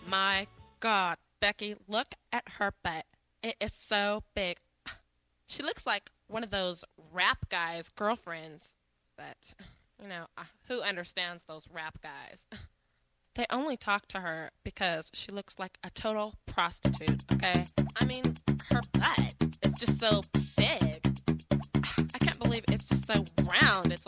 my God, Becky, look at her butt. It is so big. She looks like one of those rap guys' girlfriends. But, who understands those rap guys? They only talk to her because she looks like a total prostitute, okay? I mean, her butt is just so big. I can't believe it's just so round. It's